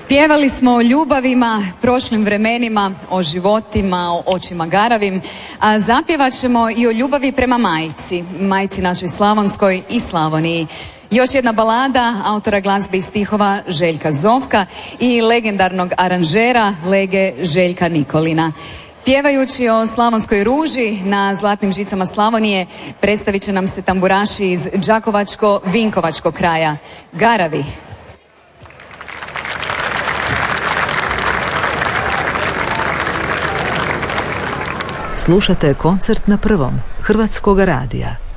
Pjevali smo o ljubavima, prošlim vremenima, o životima, o očima garavim, a zapjevat ćemo i o ljubavi prema majci, majci našoj Slavonskoj i Slavoniji. Još jedna balada autora glazbe i stihova Željka Zovka i legendarnog aranžera lege Željka Nikolina. Pjevajući o slavonskoj ruži na zlatnim žicama Slavonije predstavit će nam se tamburaši iz Đakovačko-Vinkovačkog kraja, Garavi. Slušate koncert na Prvom Hrvatskog radija.